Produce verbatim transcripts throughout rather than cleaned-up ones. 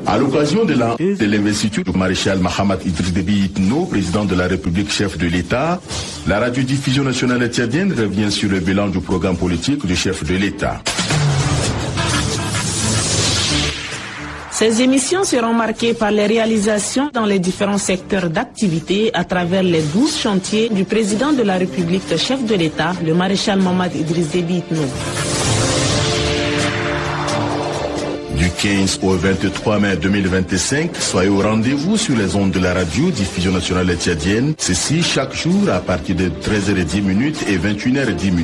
À l'occasion de la- de l'investiture du maréchal Mahamat Idriss Déby Itno, président de la République, chef de l'État, la radiodiffusion nationale tchadienne revient sur le bilan du programme politique du chef de l'État. Ces émissions seront marquées par les réalisations dans les différents secteurs d'activité à travers les douze chantiers du président de la République, chef de l'État, le maréchal Mahamat Idriss Déby Itno. Du quinze au vingt-trois mai deux mille vingt-cinq, soyez au rendez-vous sur les ondes de la radio diffusion nationale tchadienne. Ceci chaque jour à partir de treize heures dix et vingt et une heures dix.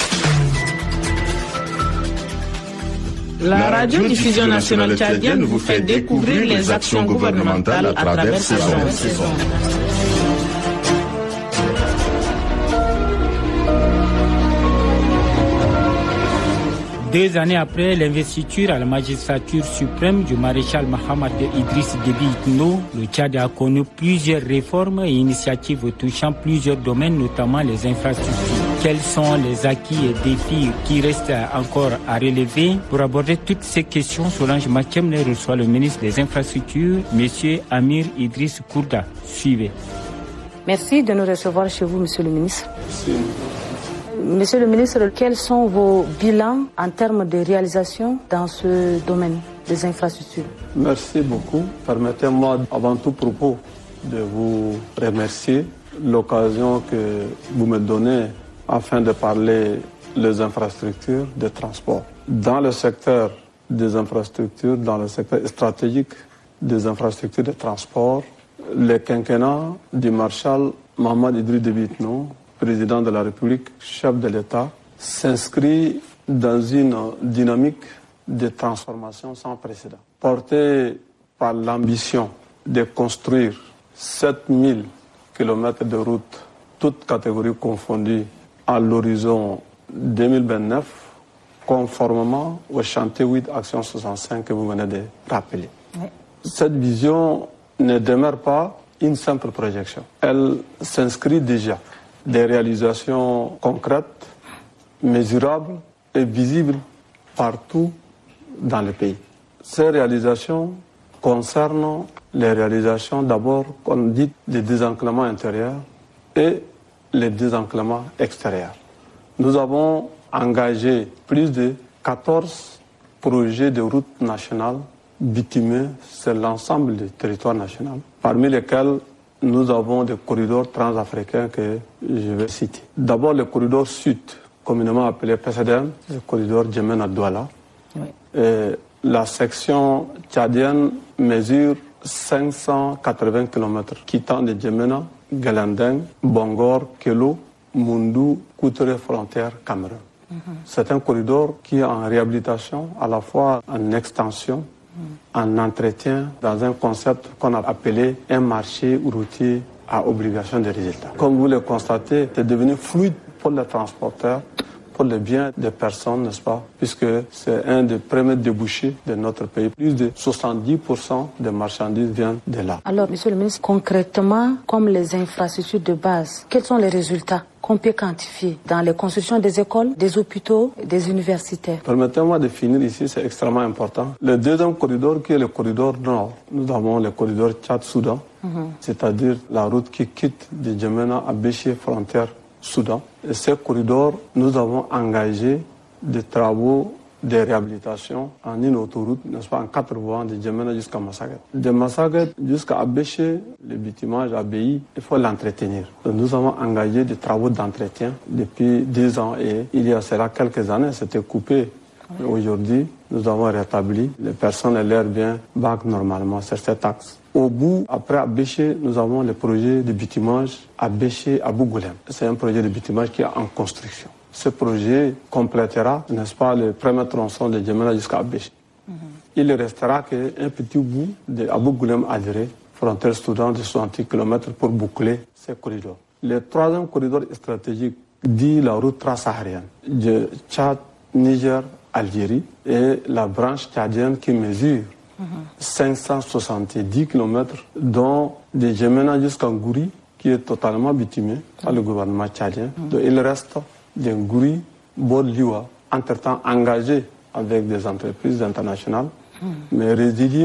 La radio-diffusion nationale tchadienne vous fait découvrir les actions gouvernementales à travers ces ondes. Deux années après l'investiture à la magistrature suprême du maréchal Mahamat Idriss Déby Itno, le Tchad a connu plusieurs réformes et initiatives touchant plusieurs domaines, notamment les infrastructures. Quels sont les acquis et défis qui restent encore à relever? Pour aborder toutes ces questions, Solange Makemne reçoit le ministre des Infrastructures, M. Amir Idriss Kourda. Suivez. Merci de nous recevoir chez vous, Monsieur le ministre. Merci. Monsieur le ministre, quels sont vos bilans en termes de réalisation dans ce domaine des infrastructures? Merci beaucoup. Permettez-moi avant tout propos de vous remercier l'occasion que vous me donnez afin de parler des infrastructures de transport. Dans le secteur des infrastructures, dans le secteur stratégique des infrastructures de transport, le quinquennat du maréchal Mahamat Idriss Déby Itno, président de la République, chef de l'État, s'inscrit dans une dynamique de transformation sans précédent. Porté par l'ambition de construire sept mille kilomètres de routes, toutes catégories confondues, à l'horizon deux mille vingt-neuf, conformément au chantier huit Action soixante-cinq que vous venez de rappeler. Oui. Cette vision ne demeure pas une simple projection. Elle s'inscrit déjà des réalisations concrètes, mesurables et visibles partout dans le pays. Ces réalisations concernent les réalisations d'abord qu'on dit des désenclavements intérieurs et les désenclavements extérieurs. Nous avons engagé plus de quatorze projets de routes nationales bitumées sur l'ensemble du territoire national, parmi lesquels nous avons des corridors transafricains que je vais citer. D'abord, le corridor sud, communément appelé P C D M, le corridor Djemena-Douala. Oui. Et la section tchadienne mesure cinq cent quatre-vingts kilomètres, quittant de Djemena, Galandeng, Bongor, Kelo, Mundu, Koutere, frontière Cameroun. Mm-hmm. C'est un corridor qui est en réhabilitation, à la fois en extension, en entretien, dans un concept qu'on a appelé un marché routier à obligation de résultat. Comme vous le constatez, c'est devenu fluide pour les transporteurs, pour le bien des personnes, n'est-ce pas? Puisque c'est un des premiers débouchés de notre pays. Plus de soixante-dix pour cent des marchandises viennent de là. Alors, Monsieur le ministre, concrètement, comme les infrastructures de base, quels sont les résultats qu'on peut quantifier dans les constructions des écoles, des hôpitaux, des universités? Permettez-moi de finir ici, c'est extrêmement important. Le deuxième corridor, qui est le corridor nord, nous avons le corridor Tchad-Soudan, mm-hmm. c'est-à-dire la route qui quitte de Djemena à Béché, frontière Soudan. Et ce corridor, nous avons engagé des travaux de réhabilitation en une autoroute, n'est-ce pas, en quatre voies de Djemena jusqu'à Massaguet. De Massaguet jusqu'à Abéché, le bitumage A B I, il faut l'entretenir. Donc nous avons engagé des travaux d'entretien depuis dix ans et il y a cela quelques années, c'était coupé. Oui. Aujourd'hui, nous avons rétabli, les personnes et leurs biens baguent normalement sur cette axe. Au bout, après Abéché, nous avons le projet de bitumage Abéché-Abougoulem. C'est un projet de bitumage qui est en construction. Ce projet complétera, n'est-ce pas, le premier tronçon de Djemena jusqu'à Abéché. Mm-hmm. Il ne restera qu'un petit bout de Abougoulem-Adré, frontière Soudan de soixante kilomètres pour boucler ce corridor. Le troisième corridor stratégique dit la route transsaharienne de Tchad, Niger, Algérie et la branche tchadienne qui mesure mm-hmm. cinq cent soixante-dix kilomètres, dont de Djemena jusqu'à Ngouri, qui est totalement bitumé par le gouvernement tchadien. Mm-hmm. Donc il reste de Ngouri, Bord-Liwa, entre-temps engagé avec des entreprises internationales, mm-hmm. mais résilié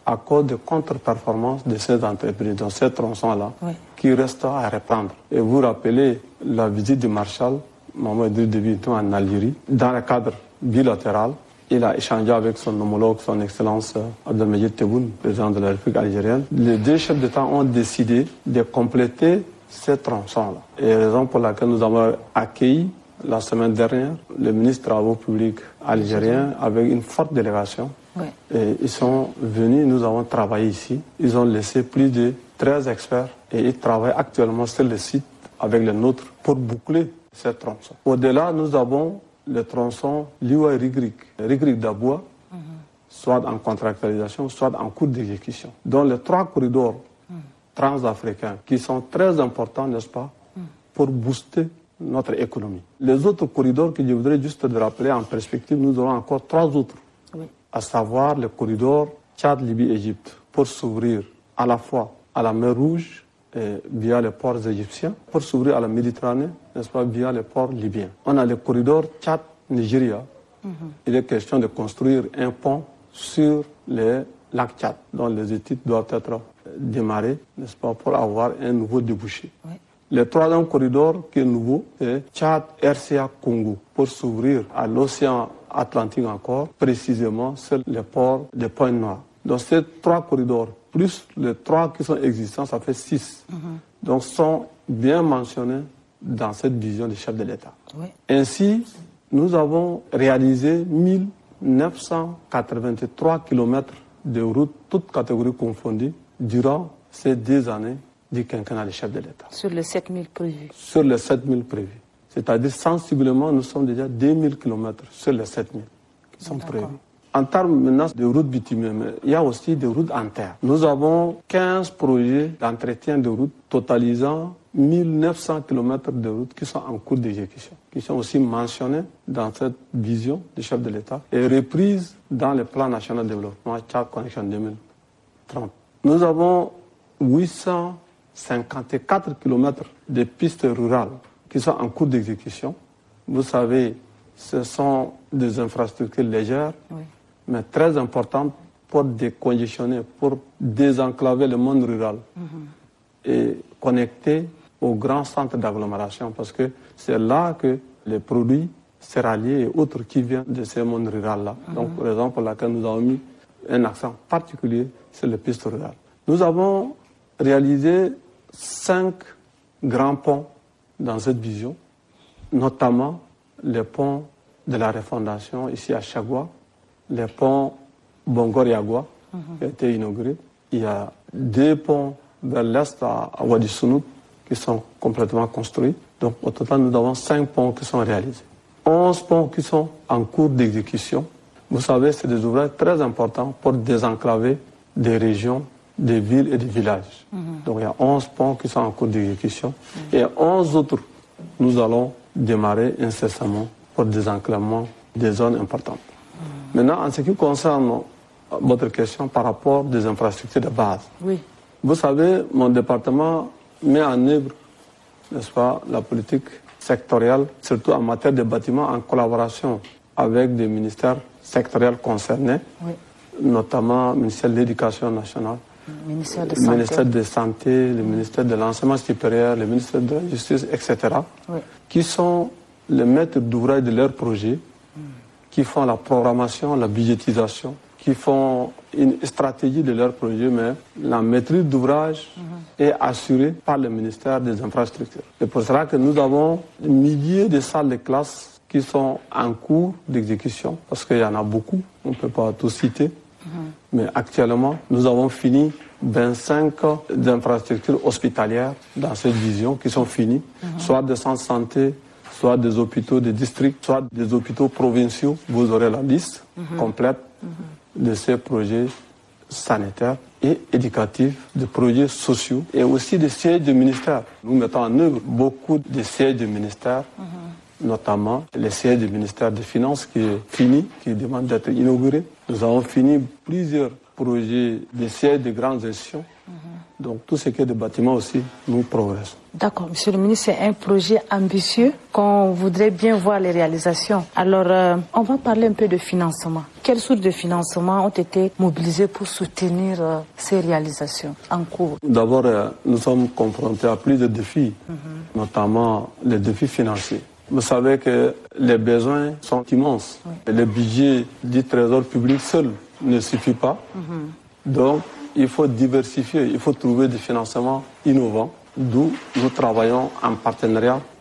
à cause de contre-performances de ces entreprises, dans ces tronçons-là, oui. qui restent à reprendre. Et vous vous rappelez la visite du Marshal Mohamed Idriss Déby Itno en Algérie, dans le cadre bilatéral, il a échangé avec son homologue, son Excellence Abdelmajid Tebboune, président de la République algérienne. Les deux chefs d'État ont décidé de compléter ces tronçons-là. Et raison pour laquelle nous avons accueilli la semaine dernière le ministre des Travaux publics algérien avec une forte délégation. Oui. Et ils sont venus, nous avons travaillé ici. Ils ont laissé plus de treize experts et ils travaillent actuellement sur le site avec les nôtres pour boucler ces tronçons. Au-delà, nous avons le tronçon Liwa-Rigrig, Rigrig d'Aboua, mm-hmm. soit en contractualisation, soit en cours d'exécution. Donc les trois corridors mm. transafricains qui sont très importants, n'est-ce pas, mm. pour booster notre économie. Les autres corridors que je voudrais juste te rappeler en perspective, nous aurons encore trois autres, oui. à savoir le corridor Tchad-Libye-Égypte, pour s'ouvrir à la fois à la mer Rouge, et via les ports égyptiens, pour s'ouvrir à la Méditerranée, n'est-ce pas, via les ports libyens. On a le corridor Tchad-Nigeria. Mm-hmm. Il est question de construire un pont sur le lac Tchad, dont les études doivent être démarrées, n'est-ce pas, pour avoir un nouveau débouché. Oui. Le troisième corridor qui est nouveau, c'est Tchad-R C A-Congo, pour s'ouvrir à l'océan Atlantique encore, précisément sur le port de Pointe-Noire. Donc ces trois corridors, plus les trois qui sont existants, ça fait six. Mm-hmm. Donc sont bien mentionnés dans cette vision du chef de l'État. Oui. Ainsi, nous avons réalisé mille neuf cent quatre-vingt-trois kilomètres de routes, toutes catégories confondues, durant ces deux années du quinquennat du chef de l'État. Sur les sept mille prévus. Sur les sept mille prévus. C'est-à-dire sensiblement, nous sommes déjà deux mille kilomètres sur les sept mille qui sont prévus. En termes maintenant de routes bitumées, il y a aussi des routes en terre. Nous avons quinze projets d'entretien de routes totalisant mille neuf cents kilomètres de routes qui sont en cours d'exécution, qui sont aussi mentionnés dans cette vision du chef de l'État et reprises dans le plan national de développement Tchad Connection deux mille trente. Nous avons huit cent cinquante-quatre kilomètres de pistes rurales qui sont en cours d'exécution. Vous savez, ce sont des infrastructures légères, oui. mais très importantes pour décongestionner, pour désenclaver le monde rural mm-hmm. et connecter aux grands centres d'agglomération, parce que c'est là que les produits céréaliers et autres qui viennent de ces mondes ruraux-là. Mm-hmm. Donc, pour raison pour laquelle nous avons mis un accent particulier sur les pistes rurales. Nous avons réalisé cinq grands ponts dans cette vision, notamment le pont de la refondation ici à Chagua, le pont Bongor-Yagua mm-hmm. qui a été inauguré. Il y a deux ponts vers l'est à, à Wadi Sounout qui sont complètement construits. Donc au total, nous avons cinq ponts qui sont réalisés. onze ponts qui sont en cours d'exécution. Vous savez, c'est des ouvrages très importants pour désenclaver des régions, des villes et des villages. Mm-hmm. Donc il y a onze ponts qui sont en cours d'exécution. Mm-hmm. Et onze autres, nous allons démarrer incessamment pour désenclavement des zones importantes. Mmh. Maintenant, en ce qui concerne votre question par rapport des infrastructures de base, oui. vous savez, mon département met en œuvre, n'est-ce pas, la politique sectorielle, surtout en matière de bâtiments, en collaboration avec des ministères sectoriels concernés, oui. notamment le ministère de l'Éducation nationale, le ministère de, le ministère de Santé, le ministère de l'Enseignement supérieur, le ministère de la Justice, et cetera, oui. qui sont les maîtres d'ouvrage de leurs projets, mm. qui font la programmation, la budgétisation, qui font une stratégie de leurs projets, mais la maîtrise d'ouvrage mm-hmm. est assurée par le ministère des Infrastructures. C'est pour cela que nous avons des milliers de salles de classe qui sont en cours d'exécution, parce qu'il y en a beaucoup, on ne peut pas tout citer, mm-hmm. mais actuellement, nous avons fini vingt-cinq infrastructures hospitalières dans cette vision qui sont finies, mm-hmm. soit des centres de santé, soit des hôpitaux de district, soit des hôpitaux provinciaux. Vous aurez la liste mm-hmm. complète mm-hmm. de ces projets sanitaires et éducatifs, de projets sociaux et aussi des sièges de ministères. Nous mettons en œuvre beaucoup de sièges de ministères, mm-hmm. notamment le siège du ministère des Finances qui est fini, qui demande d'être inauguré. Nous avons fini plusieurs projets de sièges de grandes institutions, mm-hmm. Donc tout ce qui est des bâtiments aussi, nous progressons. D'accord, Monsieur le ministre, c'est un projet ambitieux qu'on voudrait bien voir les réalisations. Alors, euh, on va parler un peu de financement. Quelles sources de financement ont été mobilisées pour soutenir euh, ces réalisations en cours? D'abord, euh, nous sommes confrontés à plusieurs défis, mm-hmm. notamment les défis financiers. Vous savez que les besoins sont immenses. Oui. Le budget du trésor public seul ne suffit pas. Mm-hmm. Donc, il faut diversifier, il faut trouver des financements innovants, d'où nous travaillons en partenariat